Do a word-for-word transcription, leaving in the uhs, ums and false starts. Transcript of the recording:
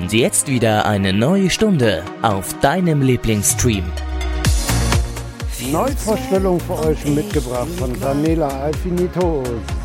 Und jetzt wieder eine neue Stunde auf deinem Lieblingsstream. Neuvorstellung für euch mitgebracht von Daniela Alfinitos.